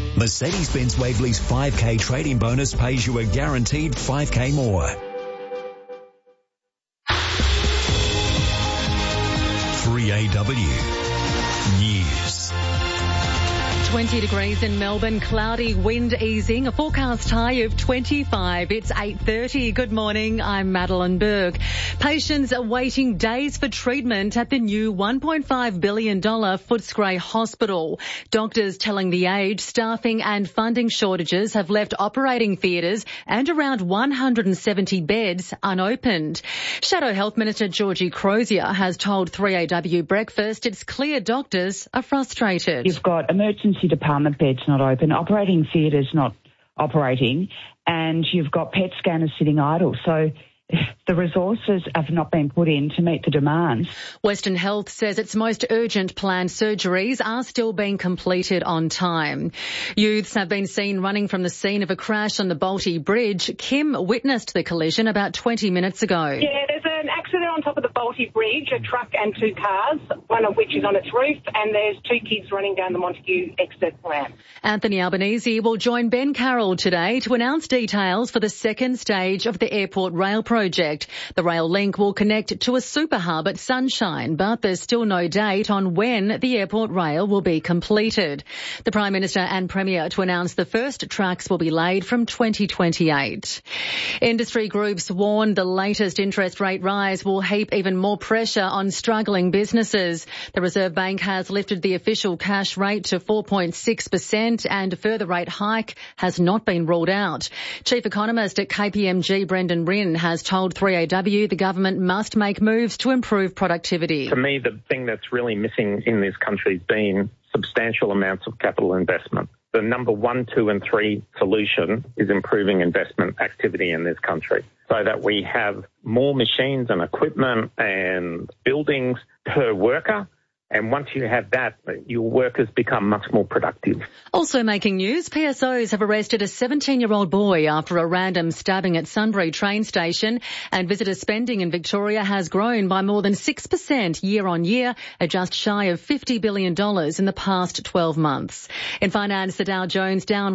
Mercedes-Benz Waverley's 5K trade-in bonus pays you a guaranteed 5K more. 3AW News. 20 degrees in Melbourne, cloudy, wind easing, a forecast high of 25. It's 8:30. Good morning, I'm Madeline Berg. Patients are waiting days for treatment at the new $1.5 billion Footscray Hospital. Doctors telling The Age staffing and funding shortages have left operating theatres and around 170 beds unopened. Shadow Health Minister Georgie Crozier has told 3AW Breakfast it's clear doctors are frustrated. You've got emergency department beds not open, operating theatres not operating, and you've got PET scanners sitting idle. So the resources have not been put in to meet the demands. Western Health says its most urgent planned surgeries are still being completed on time. Youths have been seen running from the scene of a crash on the Bolte Bridge. Kim witnessed the collision about 20 minutes ago. Yeah, there's an accident on top of the Bolte Bridge, a truck and two cars, one of which is on its roof, and there's two kids running down the Montague exit ramp. Anthony Albanese will join Ben Carroll today to announce details for the second stage of the Airport Rail project. The rail link will connect to a super hub at Sunshine, but there's still no date on when the airport rail will be completed. The Prime Minister and Premier to announce the first tracks will be laid from 2028. Industry groups warn the latest interest rate rise will heap even more pressure on struggling businesses. The Reserve Bank has lifted the official cash rate to 4.6% and a further rate hike has not been ruled out. Chief Economist at KPMG, Brendan Rinn, has told 3AW the government must make moves to improve productivity. To me, the thing that's really missing in this country has been substantial amounts of capital investment. The number 1, 2 and 3 solution is improving investment activity in this country so that we have more machines and equipment and buildings per worker. And once you have that, your workers become much more productive. Also making news, PSOs have arrested a 17-year-old boy after a random stabbing at Sunbury train station, and visitor spending in Victoria has grown by more than 6% year on year at just shy of $50 billion in the past 12 months. In finance, the Dow Jones down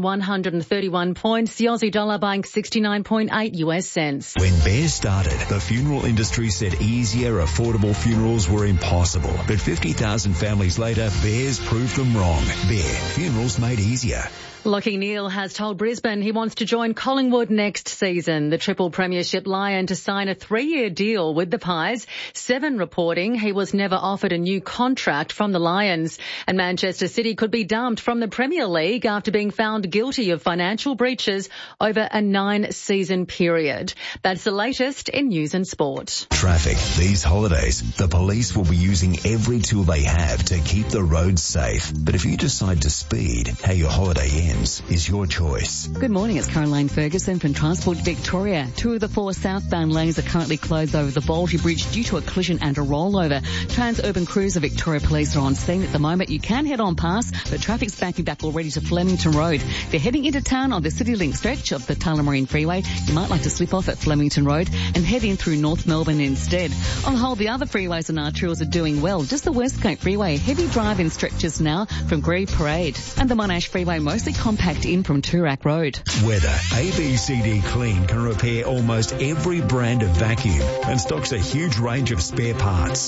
131 points, the Aussie dollar buying 69.8 US cents. When Bear started, the funeral industry said easier, affordable funerals were impossible. But 50,000 families later, Bears proved them wrong. Bear, funerals made easier. Lachie Neale has told Brisbane he wants to join Collingwood next season. The triple premiership Lion to sign a 3-year deal with the Pies. Seven reporting he was never offered a new contract from the Lions. And Manchester City could be dumped from the Premier League after being found guilty of financial breaches over a 9-season period. That's the latest in news and sport. Traffic. These holidays, the police will be using every tool they have to keep the roads safe. But if you decide to speed, how your holiday ends is your choice. Good morning, it's Caroline Ferguson from Transport Victoria. 2 of the 4 southbound lanes are currently closed over the Bolte Bridge due to a collision and a rollover. Transurban Cruiser Victoria Police are on scene at the moment. You can head on past, but traffic's backing back already to Flemington Road. If you're heading into town on the CityLink stretch of the Tullamarine Freeway, you might like to slip off at Flemington Road and head in through North Melbourne instead. On the whole, the other freeways and arterials are doing well. Just the Westgate Freeway, heavy drive-in stretches now from Gree Parade. And the Monash Freeway mostly compact in from Toorak Road. Weather. ABCD Clean can repair almost every brand of vacuum and stocks a huge range of spare parts.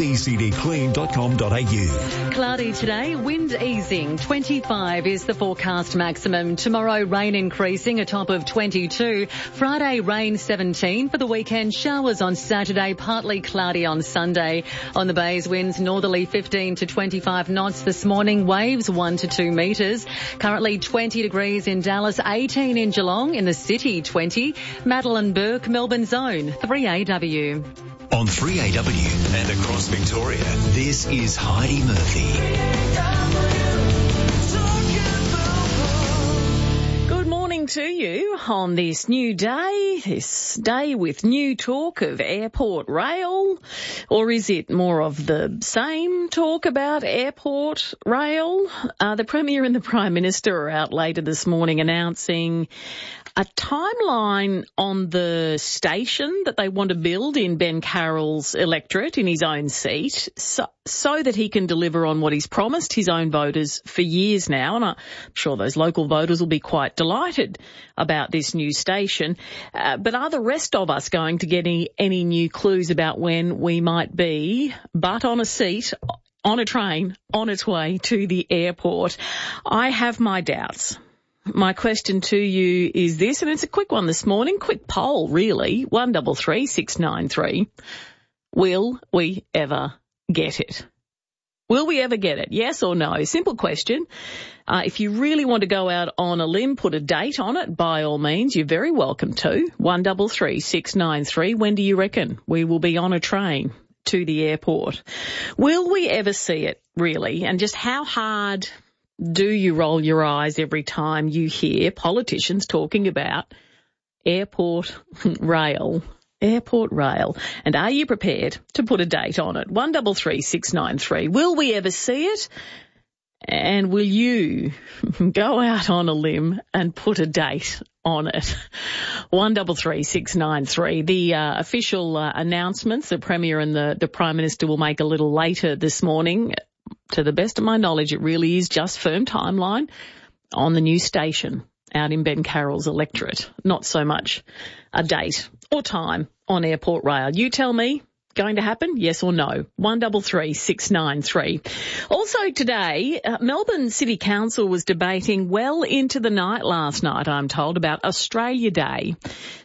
abcdclean.com.au. Cloudy today, wind easing. 25 is the forecast maximum. Tomorrow, rain increasing, a top of 22. Friday, rain 17. For the weekend, showers on Saturday, partly cloudy on Sunday. On the bays, winds northerly 15 to 25 knots this morning, waves 1 to 2 metres. Currently 20 degrees in Dallas, 18 in Geelong, in the city 20. Madeline Burke, Melbourne Zone, 3AW. On 3AW and across Victoria, this is Heidi Murphy. to you on this new day, with new talk of airport rail, or is it more of the same talk about airport rail? The Premier and the Prime Minister are out later this morning announcing a timeline on the station that they want to build in Ben Carroll's electorate in his own seat so that he can deliver on what he's promised his own voters for years now. And I'm sure those local voters will be quite delighted about this new station. But are the rest of us going to get any new clues about when we might be but on a seat, on a train, on its way to the airport? I have my doubts. My question to you is this, and it's a quick one this morning, quick poll really, 133 693. Will we ever get it? Will we ever get it? Yes or no? Simple question. If you really want to go out on a limb, put a date on it, by all means, you're very welcome to. 133 693. When do you reckon we will be on a train to the airport? Will we ever see it, really? And just how hard do you roll your eyes every time you hear politicians talking about airport rail? Airport rail. And are you prepared to put a date on it? 133 693. Will we ever see it? And will you go out on a limb and put a date on it? 133 693. The official announcements the Premier and the Prime Minister will make a little later this morning. To the best of my knowledge, it really is just firm timeline on the new station out in Ben Carroll's electorate, not so much a date or time on airport rail. You tell me, going to happen, yes or no? 133 693. Also today, Melbourne City Council was debating well into the night last night, I'm told, about Australia Day.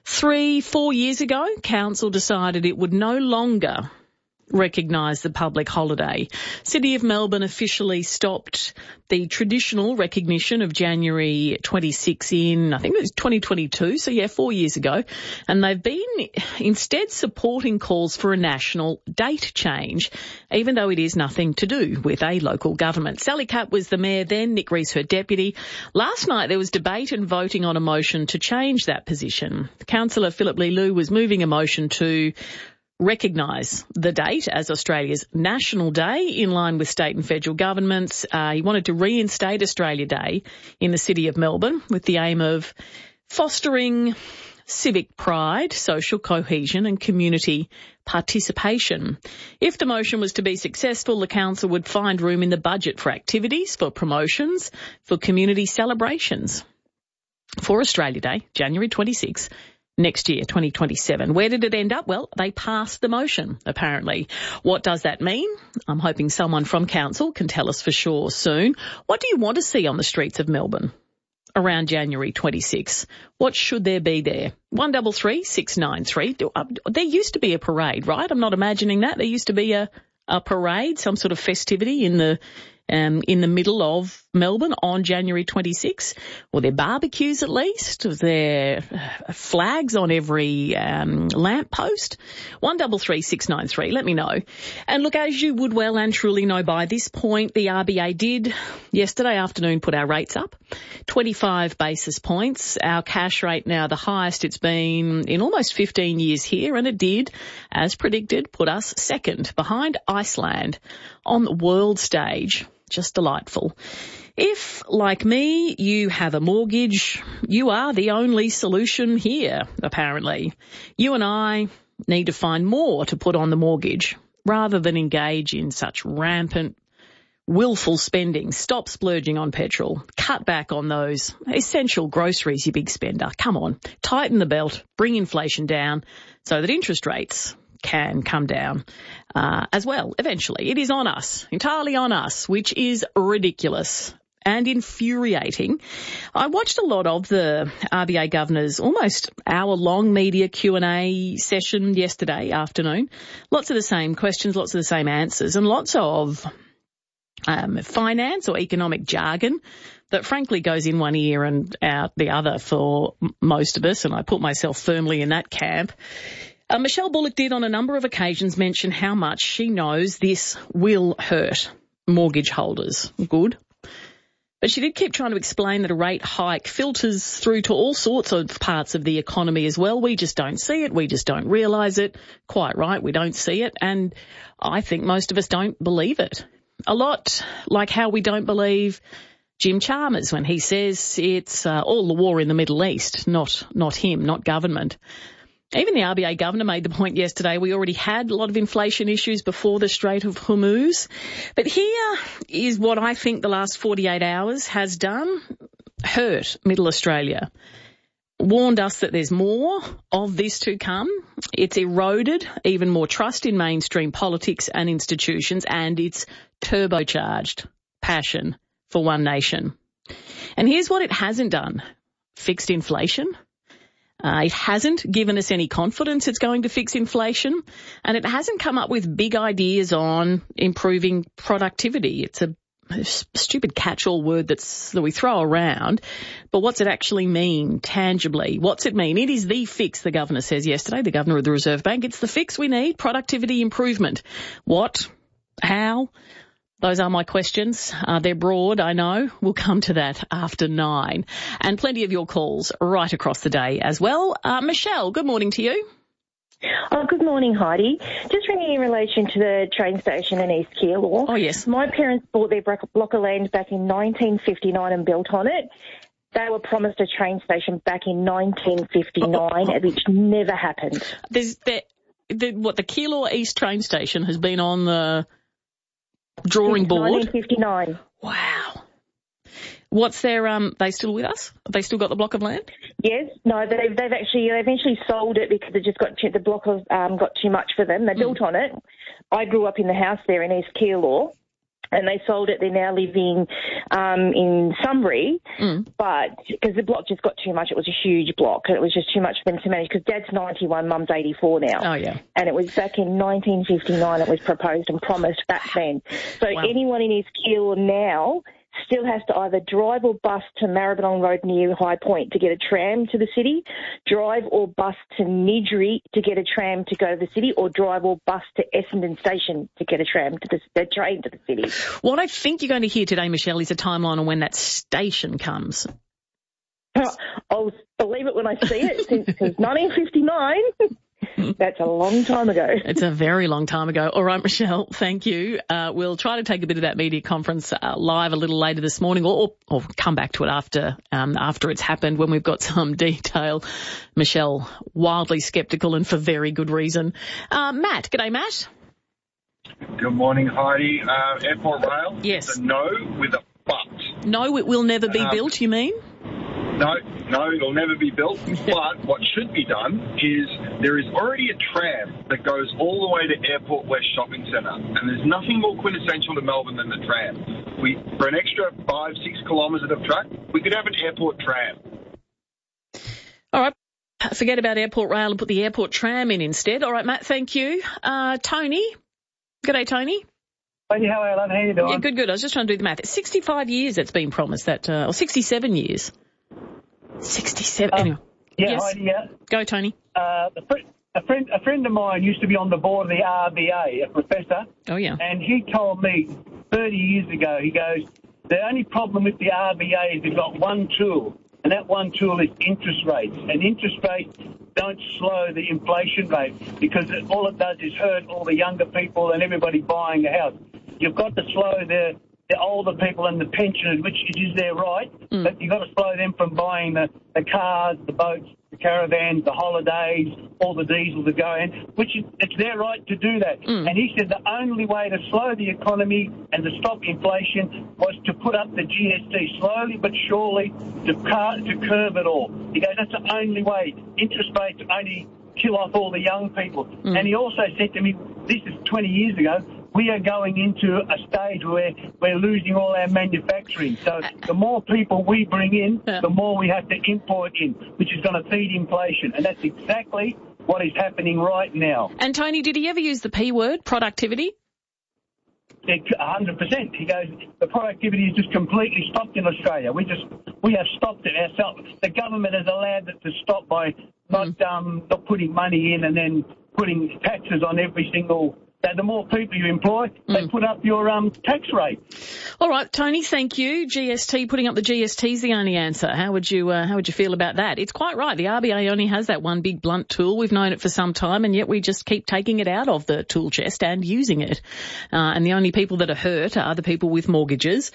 3-4 years ago, Council decided it would no longer recognise the public holiday. City of Melbourne officially stopped the traditional recognition of January 26 in, I think it was 2022, so 4 years ago, and they've been instead supporting calls for a national date change, even though it is nothing to do with a local government. Sally Catt was the mayor then, Nick Rees her deputy. Last night there was debate and voting on a motion to change that position. Councillor Philip Lee-Lou was moving a motion to recognise the date as Australia's National Day in line with state and federal governments. He wanted to reinstate Australia Day in the city of Melbourne with the aim of fostering civic pride, social cohesion and community participation. If the motion was to be successful, the council would find room in the budget for activities, for promotions, for community celebrations for Australia Day, January 26, next year, 2027. Where did it end up? Well, they passed the motion, apparently. What does that mean? I'm hoping someone from council can tell us for sure soon. What do you want to see on the streets of Melbourne around January 26? What should there be there? 133 693. There used to be a parade, right? I'm not imagining that. There used to be a parade, some sort of festivity in the middle of Melbourne on January 26. Were there barbecues at least? Was there flags on every lamp post? 133 693, let me know. And look, as you would well and truly know by this point, the RBA did yesterday afternoon put our rates up, 25 basis points. Our cash rate now the highest it's been in almost 15 years here, and it did, as predicted, put us second behind Iceland on the world stage. Just delightful. If, like me, you have a mortgage, you are the only solution here, apparently. You and I need to find more to put on the mortgage rather than engage in such rampant, willful spending. Stop splurging on petrol. Cut back on those essential groceries, you big spender. Come on, tighten the belt, bring inflation down so that interest rates can come down as well eventually. It is on us, entirely on us, which is ridiculous and infuriating. I watched a lot of the RBA Governor's almost hour-long media Q&A session yesterday afternoon. Lots of the same questions, lots of the same answers, and lots of finance or economic jargon that frankly goes in one ear and out the other for most of us, and I put myself firmly in that camp. Michelle Bullock did on a number of occasions mention how much she knows this will hurt mortgage holders. Good. But she did keep trying to explain that a rate hike filters through to all sorts of parts of the economy as well. We just don't see it. We just don't realise it. Quite right, we don't see it. And I think most of us don't believe it. A lot like how we don't believe Jim Chalmers when he says it's all the war in the Middle East, not him, not government. Even the RBA governor made the point yesterday we already had a lot of inflation issues before the Strait of Hormuz. But here is what I think the last 48 hours has done. Hurt Middle Australia. Warned us that there's more of this to come. It's eroded even more trust in mainstream politics and institutions, and it's turbocharged passion for one nation. And here's what it hasn't done. Fixed inflation. It hasn't given us any confidence it's going to fix inflation, and it hasn't come up with big ideas on improving productivity. It's a stupid catch-all word that we throw around, but what's it actually mean tangibly? What's it mean? It is the fix, the governor says yesterday, the governor of the Reserve Bank. It's the fix we need, productivity improvement. What? How? Those are my questions. They're broad, I know. We'll come to that after 9. And plenty of your calls right across the day as well. Michelle, good morning to you. Oh, good morning, Heidi. Just ringing in relation to the train station in East Keilor. Oh, yes. My parents bought their block of land back in 1959 and built on it. They were promised a train station back in 1959, which never happened. The Keilor East train station has been on the drawing board. 1959. Wow. What's their, they still with us? Have they still got the block of land? Yes. No, they eventually sold it because it just the block of, got too much for them. They built on it. I grew up in the house there in East Keilor, and they sold it. They're now living in Sunbury, but because the block just got too much. It was a huge block. It was just too much for them to manage because Dad's 91, Mum's 84 now. Oh, yeah. And it was back in 1959 it was proposed and promised back then. So anyone in East Keilor now still has to either drive or bus to Maribyrnong Road near High Point to get a tram to the city, drive or bus to Nidri to get a tram to go to the city, or drive or bus to Essendon Station to get a tram to the train to the city. What I think you're going to hear today, Michelle, is a timeline on when that station comes. I'll believe it when I see it, since 1959. That's a long time ago. It's a very long time ago. All right, Michelle, thank you. We'll try to take a bit of that media conference live a little later this morning, or come back to it after it's happened when we've got some detail. Michelle, wildly sceptical and for very good reason. Matt, g'day, Matt. Good morning, Heidi. Airport Rail? Yes. No with a but. No, it will never be built, you mean? No, it'll never be built. But what should be done is there is already a tram that goes all the way to Airport West Shopping Centre, and there's nothing more quintessential to Melbourne than the tram. For an extra 5-6 kilometres of track, we could have an airport tram. All right. Forget about Airport Rail and put the airport tram in instead. All right, Matt, thank you. Tony. G'day, Tony. Hey, how are you doing? Yeah, good. I was just trying to do the math. It's 65 years that's been promised, or 67 years. 67. Anyway. Yeah, yes. Heidi, yeah. Go, Tony. A friend of mine used to be on the board of the RBA, a professor. Oh, yeah. And he told me 30 years ago, he goes, the only problem with the RBA is they've got one tool, and that one tool is interest rates. And interest rates don't slow the inflation rate because all it does is hurt all the younger people and everybody buying a house. You've got to slow the older people and the pensioners, which is their right, but you've got to slow them from buying the cars, the boats, the caravans, the holidays, all the diesel to go in, which it's their right to do that. And he said the only way to slow the economy and to stop inflation was to put up the GST slowly but surely to curb it all. He goes, that's the only way. Interest rates only kill off all the young people. And he also said to me, this is 20 years ago, we are going into a stage where we're losing all our manufacturing. So the more people we bring in, the more we have to import in, which is going to feed inflation. And that's exactly what is happening right now. And, Tony, did he ever use the P word, productivity? 100%. He goes, the productivity is just completely stopped in Australia. We have stopped it ourselves. The government has allowed it to stop by not putting money in and then putting taxes on every single that the more people you employ, they put up your tax rate. All right, Tony, thank you. GST, putting up the GST is the only answer. How would you feel about that? It's quite right. The RBA only has that one big blunt tool. We've known it for some time, and yet we just keep taking it out of the tool chest and using it. And the only people that are hurt are the people with mortgages,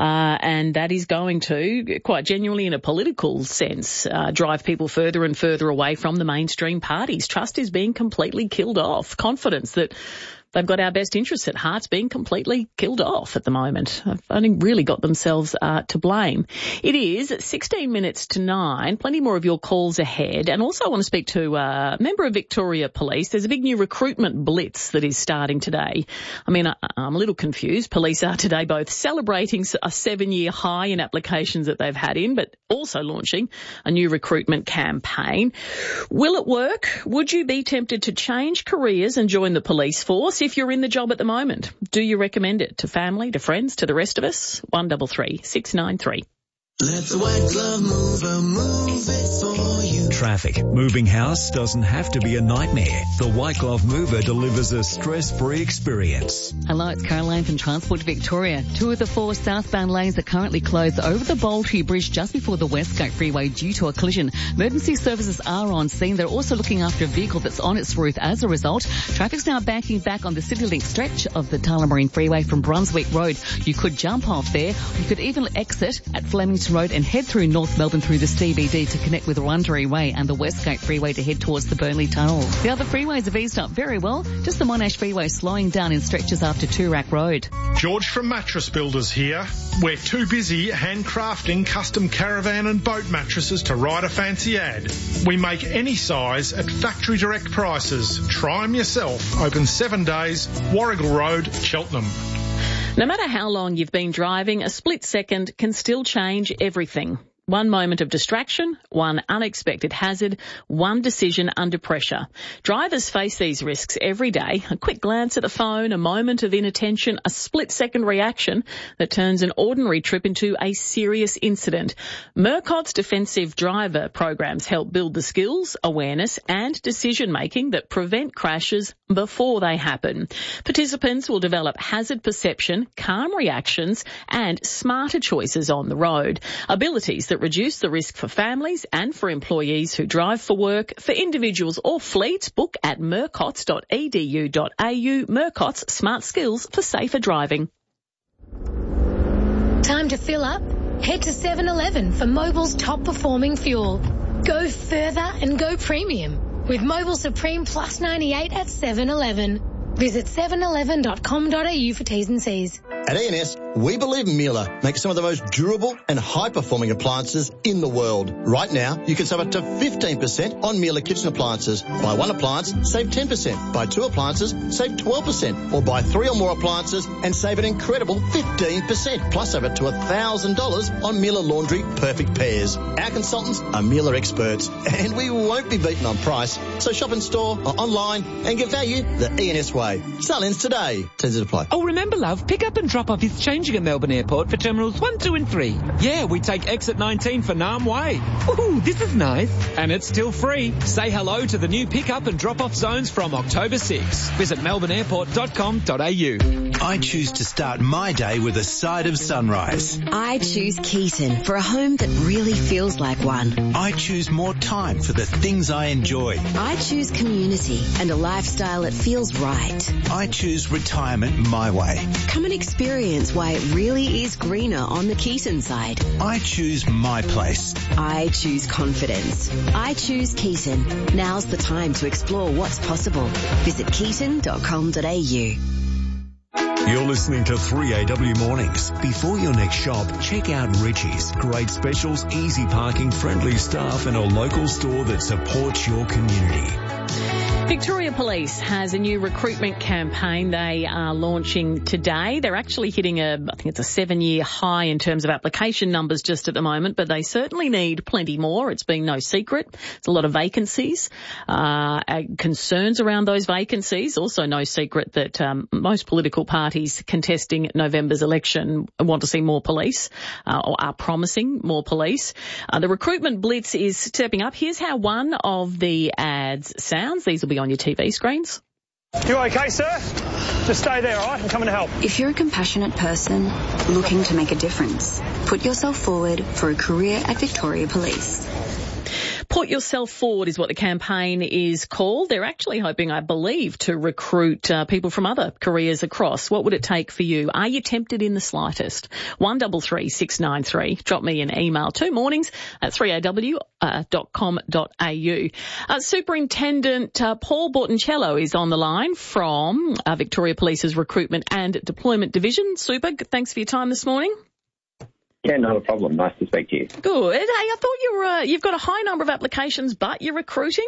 and that is going to, quite genuinely in a political sense, drive people further and further away from the mainstream parties. Trust is being completely killed off. Confidence that they've got our best interests at heart's being completely killed off at the moment. They've only really got themselves to blame. It is 16 minutes to 9. Plenty more of your calls ahead. And also I want to speak to a member of Victoria Police. There's a big new recruitment blitz that is starting today. I mean, I'm a little confused. Police are today both celebrating a 7-year high in applications that they've had in, but also launching a new recruitment campaign. Will it work? Would you be tempted to change careers and join the police force if you're in the job at the moment? Do you recommend it to family, to friends, to the rest of us? 133 693. Let the white glove mover move it for you. Traffic. Moving house doesn't have to be a nightmare. The White Glove Mover delivers a stress-free experience. Hello, it's Caroline from Transport Victoria. 2 of the 4 southbound lanes are currently closed over the Boultry Bridge just before the Westgate Freeway due to a collision. Emergency services are on scene. They're also looking after a vehicle that's on its roof as a result. Traffic's now banking back on the CityLink stretch of the Tullamarine Freeway from Brunswick Road. You could jump off there. You could even exit at Flemington Road and head through North Melbourne through the CBD to connect with Wurundjeri Way and the Westgate Freeway to head towards the Burnley Tunnel. The other freeways have eased up very well. Just the Monash Freeway slowing down in stretches after Toorak Road. George from Mattress Builders here. We're too busy handcrafting custom caravan and boat mattresses to write a fancy ad. We make any size at factory direct prices. Try them yourself. Open 7 days, Warrigal Road, Cheltenham. No matter how long you've been driving, a split second can still change everything. One moment of distraction, one unexpected hazard, one decision under pressure. Drivers face these risks every day. A quick glance at the phone, a moment of inattention, a split-second reaction that turns an ordinary trip into a serious incident. Murcott's defensive driver programs help build the skills, awareness and decision-making that prevent crashes before they happen. Participants will develop hazard perception, calm reactions and smarter choices on the road. Abilities that reduce the risk for families and for employees who drive for work. For individuals or fleets, book at murcotts.edu.au. Murcott's Smart Skills for Safer Driving. Time to fill up? Head to 7-Eleven for Mobil's top performing fuel. Go further and go premium with Mobil Supreme Plus 98 at 7-Eleven. Visit 711.com.au for T's and C's. At E&S, we believe Miele makes some of the most durable and high-performing appliances in the world. Right now, you can save up to 15% on Miele kitchen appliances. Buy 1 appliance, save 10%. Buy 2 appliances, save 12%. Or buy 3 or more appliances and save an incredible 15%. Plus over to $1,000 on Miele Laundry Perfect Pairs. Our consultants are Miele experts, and we won't be beaten on price. So shop in store or online and get value the E&S way. Start ends today. Terms apply. Oh, remember, love, pick up and drop off is changing at Melbourne Airport for Terminals 1, 2 and 3. Yeah, we take exit 19 for Nam Way. Ooh, this is nice. And it's still free. Say hello to the new pick-up and drop-off zones from October 6. Visit melbourneairport.com.au. I choose to start my day with a side of sunrise. I choose Keaton for a home that really feels like one. I choose more time for the things I enjoy. I choose community and a lifestyle that feels right. I choose retirement my way. Come and experience why it really is greener on the Keaton side. I choose my place. I choose confidence. I choose Keaton. Now's the time to explore what's possible. Visit keaton.com.au. You're listening to 3AW Mornings. Before your next shop, check out Richie's. Great specials, easy parking, friendly staff and a local store that supports your community. Victoria Police has a new recruitment campaign they are launching today. They're actually hitting I think it's a 7-year high in terms of application numbers just at the moment, but they certainly need plenty more. It's been no secret. There's a lot of vacancies, concerns around those vacancies. Also no secret that most political parties contesting November's election want to see more police, or are promising more police. The recruitment blitz is stepping up. Here's how one of the ads sounds. These will be on your TV screens. You okay, sir? Just stay there, all right? I'm coming to help. If you're a compassionate person looking to make a difference, put yourself forward for a career at Victoria Police. Put Yourself Forward is what the campaign is called. They're actually hoping, I believe, to recruit people from other careers across. What would it take for you? Are you tempted in the slightest? 133693. Drop me an email to mornings@3aw.com.au. Superintendent Paul Bortoncello is on the line from Victoria Police's Recruitment and Deployment Division. Super, thanks for your time this morning. Yeah, not a problem. Nice to speak to you. Good. Hey, I thought you've got a high number of applications, but you're recruiting?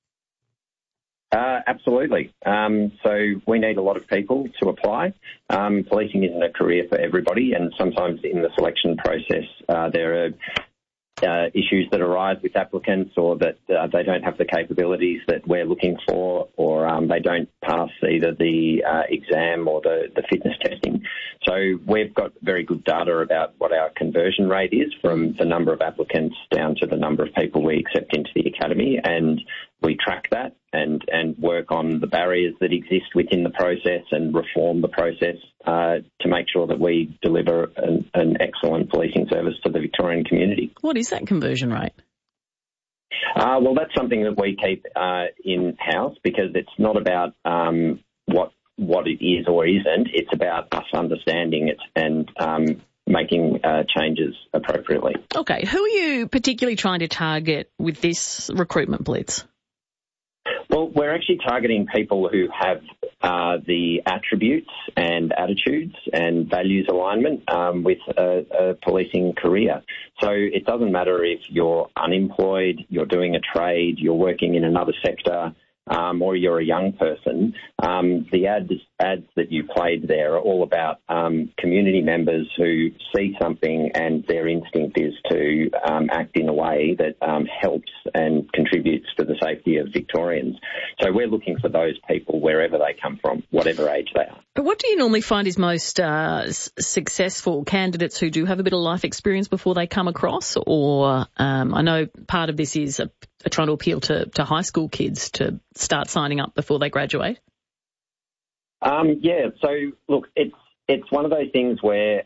Absolutely. So we need a lot of people to apply. Policing isn't a career for everybody, and sometimes in the selection process there are issues that arise with applicants, or that they don't have the capabilities that we're looking for, or they don't pass either the exam or the fitness testing. So we've got very good data about what our conversion rate is from the number of applicants down to the number of people we accept into the academy, and we track that and work on the barriers that exist within the process and reform the process to make sure that we deliver an excellent policing service to the Victorian community. What is that conversion rate? Well, that's something that we keep in-house, because it's not about what it is or isn't. It's about us understanding it and making changes appropriately. Okay. Who are you particularly trying to target with this recruitment blitz? Well, we're actually targeting people who have the attributes and attitudes and values alignment with a policing career. So it doesn't matter if you're unemployed, you're doing a trade, you're working in another sector, or you're a young person. The ads that you played there are all about community members who see something and their instinct is to act in a way that helps and contributes to the safety of Victorians. So we're looking for those people wherever they come from, whatever age they are. But what do you normally find is most successful candidates who do have a bit of life experience before they come across? Or I know part of this is trying to appeal to high school kids to start signing up before they graduate? Yeah, so look, it's one of those things where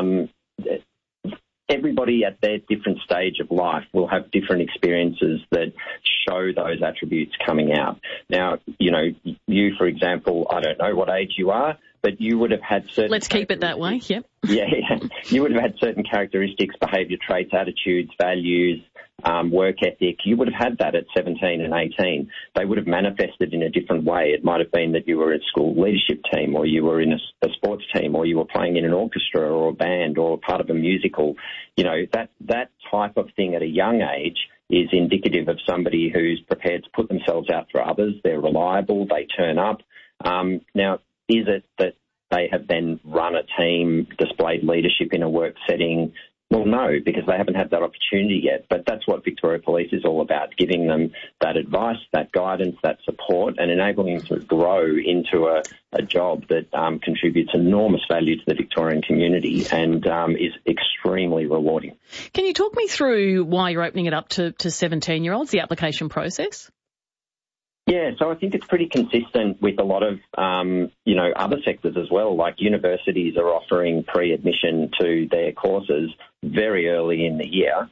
everybody at their different stage of life will have different experiences that show those attributes coming out. Now, you, for example, I don't know what age you are, but you would have had certain... Let's keep it that way, yep. Yeah. You would have had certain characteristics, behaviour traits, attitudes, values, work ethic. You would have had that at 17 and 18. They would have manifested in a different way. It might have been that you were at school leadership team, or you were in a sports team, or you were playing in an orchestra or a band or part of a musical. That type of thing at a young age is indicative of somebody who's prepared to put themselves out for others. They're reliable. They turn up. Now, is it that they have then run a team, displayed leadership in a work setting? Well, no, because they haven't had that opportunity yet. But that's what Victoria Police is all about, giving them that advice, that guidance, that support, and enabling them to grow into a job that contributes enormous value to the Victorian community and is extremely rewarding. Can you talk me through why you're opening it up to 17-year-olds, the application process? Yeah, so I think it's pretty consistent with a lot of, other sectors as well. Like universities are offering pre-admission to their courses very early in the year,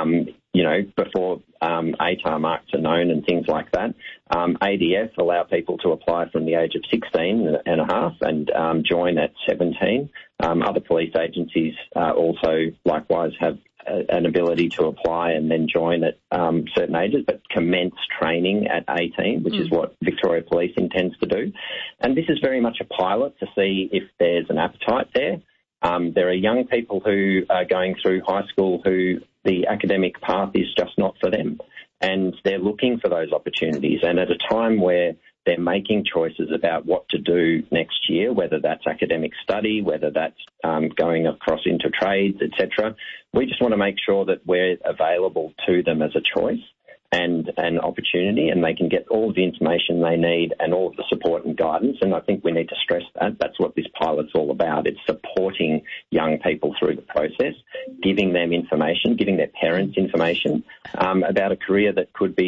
before ATAR marks are known and things like that. ADF allow people to apply from the age of 16 and a half and join at 17. Other police agencies also likewise have an ability to apply and then join at certain ages, but commence training at 18, which is what Victoria Police intends to do. And this is very much a pilot to see if there's an appetite there. There are young people who are going through high school who the academic path is just not for them, and they're looking for those opportunities. And at a time where they're making choices about what to do next year, whether that's academic study, whether that's going across into trades, etc. We just want to make sure that we're available to them as a choice and an opportunity, and they can get all of the information they need and all of the support and guidance. And I think we need to stress that. That's what this pilot's all about. It's supporting young people through the process, giving them information, giving their parents information about a career that could be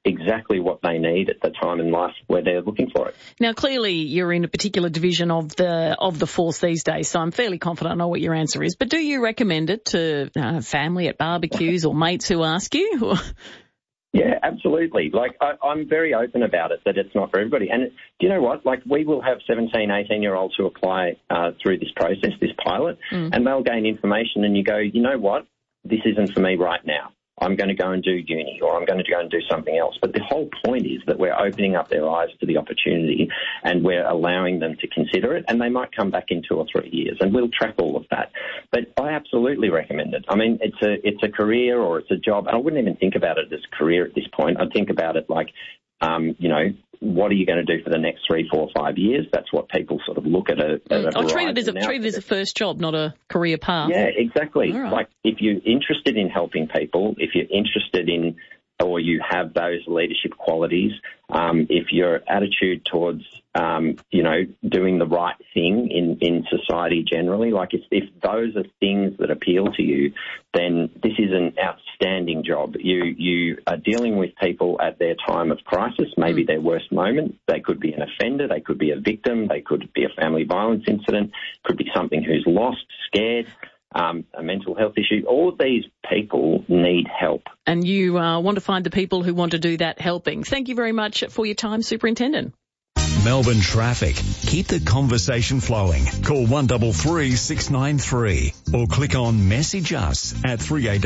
exactly what they need at the time in life where they're looking for it. Now, clearly you're in a particular division of the force these days, so I'm fairly confident I know what your answer is. But do you recommend it to family at barbecues or mates who ask you? Yeah, absolutely. Like, I'm very open about it, that it's not for everybody. And do you know what? Like, we will have 17, 18-year-olds who apply through this process, this pilot, and they'll gain information and you go, you know what? This isn't for me right now. I'm going to go and do uni, or I'm going to go and do something else. But the whole point is that we're opening up their eyes to the opportunity and we're allowing them to consider it, and they might come back in 2 or 3 years, and we'll track all of that. But I absolutely recommend it. I mean, it's a career or it's a job. I wouldn't even think about it as a career at this point. I'd think about it like, you know, what are you going to do for the next 3, 4, 5 years? That's what people sort of look at. I'll treat it as a first job, not a career path. Yeah, exactly. Right. Like, if you're interested in helping people, if you're interested in, or you have those leadership qualities, if your attitude towards, you know, doing the right thing in society generally, like if those are things that appeal to you, then this is an outstanding job. You are dealing with people at their time of crisis, maybe their worst moment. They could be an offender, they could be a victim, they could be a family violence incident, could be something who's lost, scared, a mental health issue. All of these people need help. And you want to find the people who want to do that helping. Thank you very much for your time, Superintendent. Melbourne traffic. Keep the conversation flowing. Call 133 693 or click on message us at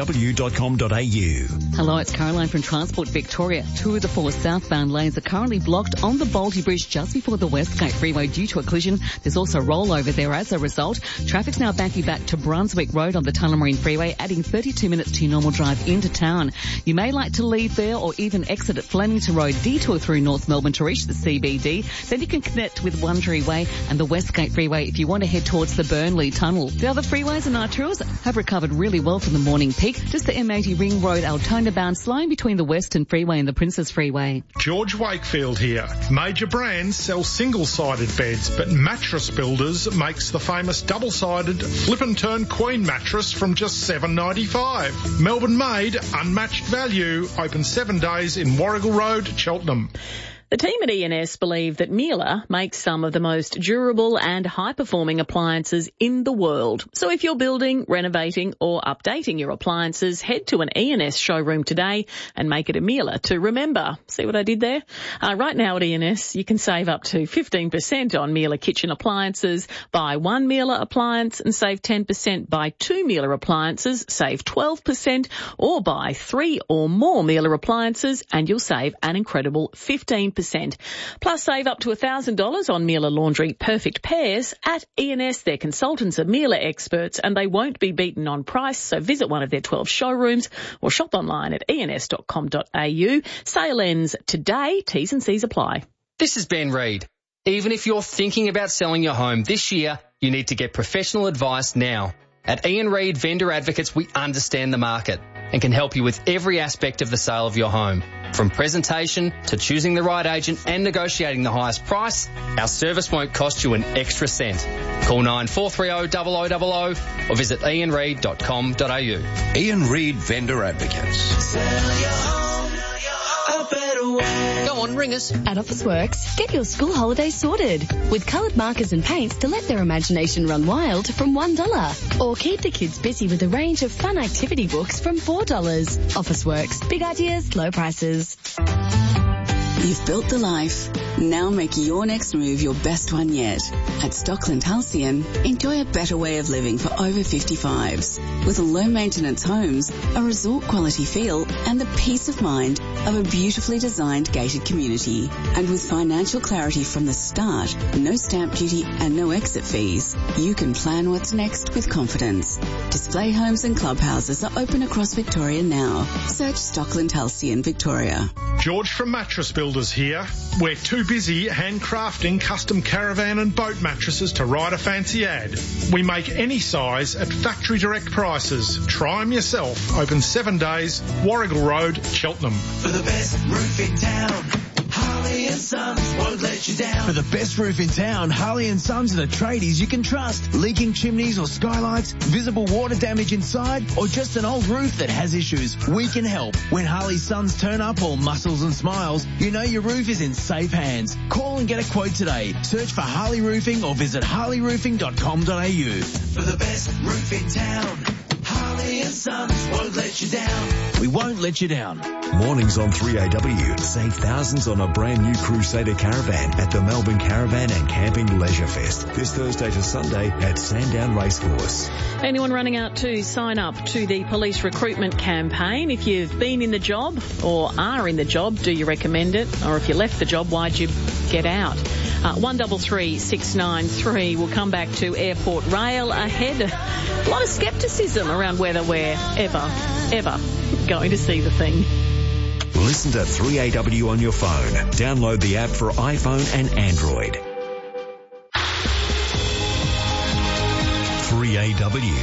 3aw.com.au. Hello, it's Caroline from Transport Victoria. 2 of the 4 southbound lanes are currently blocked on the Baldy Bridge just before the Westgate Freeway due to a collision. There's also a rollover there as a result. Traffic's now backing back to Brunswick Road on the Tullamarine Freeway, adding 32 minutes to your normal drive into town. You may like to leave there or even exit at Flemington Road, detour through North Melbourne to reach the CBD. Then you can connect with Wungery Way and the Westgate Freeway if you want to head towards the Burnley Tunnel. The other freeways and arterials have recovered really well from the morning peak. Just the M80 Ring Road Altona bound slowing between the Western Freeway and the Princess Freeway. George Wakefield here. Major brands sell single-sided beds, but Mattress Builders makes the famous double-sided flip and turn Queen mattress from just $7.95. Melbourne made, unmatched value. Open 7 days in Warrigal Road, Cheltenham. The team at E&S believe that Miele makes some of the most durable and high-performing appliances in the world. So if you're building, renovating or updating your appliances, head to an E&S showroom today and make it a Miele to remember. See what I did there? Right now at E&S, you can save up to 15% on Miele kitchen appliances. Buy 1 Miele appliance and save 10%. Buy 2 Miele appliances, save 12%. Or buy 3 or more Miele appliances and you'll save an incredible 15%. Plus, save up to $1,000 on Miele Laundry Perfect Pairs. At E&S, their consultants are Miele experts and they won't be beaten on price, so visit one of their 12 showrooms or shop online at ens.com.au. Sale ends today. T's and C's apply. This is Ben Reid. Even if you're thinking about selling your home this year, you need to get professional advice now. At Ian Reid Vendor Advocates, we understand the market and can help you with every aspect of the sale of your home. From presentation to choosing the right agent and negotiating the highest price, our service won't cost you an extra cent. Call 9430 0000 or visit ianreid.com.au. Ian Reid Vendor Advocates. Sell your home a better way. Go on, ring us. At Officeworks, get your school holidays sorted with coloured markers and paints to let their imagination run wild from $1. Or keep the kids busy with a range of fun activity books from $4. Officeworks. Big ideas, low prices. You've built the life. Now make your next move your best one yet. At Stockland Halcyon, enjoy a better way of living for over 55s. With low-maintenance homes, a resort-quality feel, and the peace of mind of a beautifully designed gated community. And with financial clarity from the start, no stamp duty and no exit fees, you can plan what's next with confidence. Display homes and clubhouses are open across Victoria now. Search Stockland Halcyon Victoria. George from Mattress Builders here. We're too busy handcrafting custom caravan and boat mattresses to write a fancy ad. We make any size at factory direct prices. Try them yourself. Open 7 days, Warrigal Road, Cheltenham. For the best roof in town. Harley and Sons won't let you down. For the best roof in town, Harley and Sons are the tradies you can trust. Leaking chimneys or skylights, visible water damage inside, or just an old roof that has issues, we can help. When Harley's Sons turn up all muscles and smiles, you know your roof is in safe hands. Call and get a quote today. Search for Harley Roofing or visit harleyroofing.com.au. For the best roof in town, Harley and Sons won't let you down. We won't let you down. Mornings on 3AW. Save thousands on a brand new Crusader caravan at the Melbourne Caravan and Camping Leisure Fest this Thursday to Sunday at Sandown Racecourse. Anyone running out to sign up to the police recruitment campaign? If you've been in the job or are in the job, do you recommend it? Or if you left the job, why'd you get out? 133 693. We'll come back to Airport Rail ahead. A lot of scepticism around whether we're ever going to see the thing. Listen to 3AW on your phone. Download the app for iPhone and Android. 3AW.